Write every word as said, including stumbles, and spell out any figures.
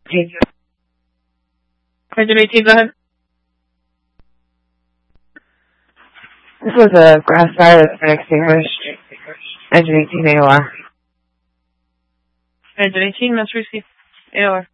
eighteen. Engine eighteen, go ahead. This was a grass fire that's been extinguished. Engine eighteen A O R. Engine eighteen, Master Whiskey, A O R.